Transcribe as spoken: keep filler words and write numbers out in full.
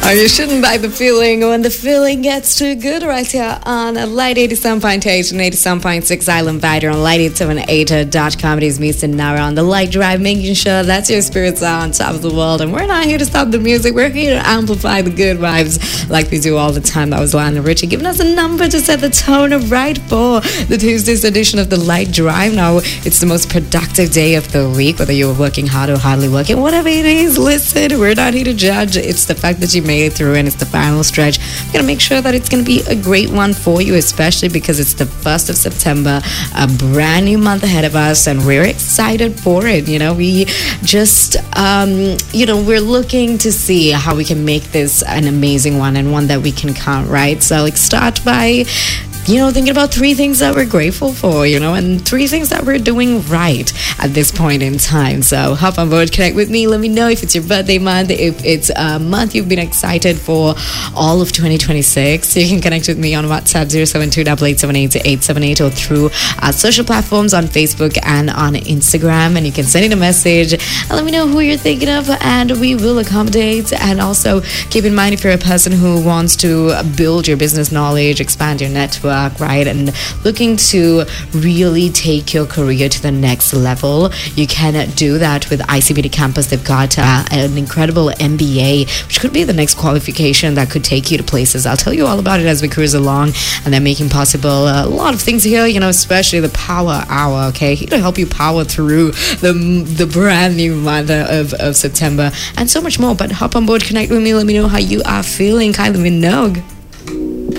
Oh, you shouldn't buy the feeling when the feeling gets too good right here on Light eighty-seven point eight and eighty-seven point six Island Vider on light eight seven eight dot com. It is me, Sinara, on the Light Drive, making sure that your spirits are on top of the world. And we're not here to stop the music. We're here to amplify the good vibes like we do all the time. That was Lionel Richie giving us a number to set the tone right for the Tuesday's edition of the Light Drive. Now, it's the most productive day of the week, whether you're working hard or hardly working, whatever it is, listen, we're not here to judge. It's the fact that you made it through and it's the final stretch. We're going to make sure that it's going to be a great one for you, especially because it's the first of September, a brand new month ahead of us, and we're excited for it. You know, we just, um, you know, we're looking to see how we can make this an amazing one and one that we can count, right? So, like, start by, you know, thinking about three things that we're grateful for, you know, and three things that we're doing right at this point in time. So hop on board, connect with me. Let me know if it's your birthday month, if it's a month you've been excited for all of twenty twenty-six. You can connect with me on WhatsApp zero seven two eight eight seven eight eight seven eight or through our social platforms on Facebook and on Instagram. And you can send in a message and let me know who you're thinking of, and we will accommodate. And also keep in mind, if you're a person who wants to build your business knowledge, expand your network, right, and looking to really take your career to the next level, you can do that with I C B T Campus. They've got uh, an incredible M B A, which could be the next qualification that could take you to places. I'll tell you all about it as we cruise along, and they're making possible a lot of things here, you know, especially the Power Hour, okay, here to help you power through the the brand new month of, of September, and so much more. But hop on board, connect with me, let me know how you are feeling. Kylie Minogue.